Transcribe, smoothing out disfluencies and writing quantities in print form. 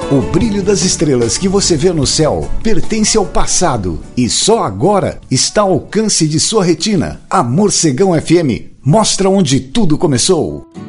O brilho das estrelas que você vê no céu pertence ao passado e só agora está ao alcance de sua retina. A Morcegão FM mostra onde tudo começou.